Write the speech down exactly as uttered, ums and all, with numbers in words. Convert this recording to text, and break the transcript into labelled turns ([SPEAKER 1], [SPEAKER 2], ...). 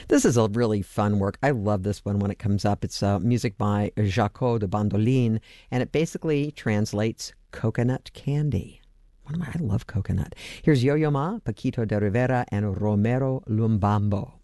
[SPEAKER 1] This is a really fun work. I love this one when it comes up. It's uh, music by Jaco de Bandoline, and it basically translates coconut candy. One of my, I love coconut. Here's Yo-Yo Ma, Paquito de Rivera, and Romero Lumbambo.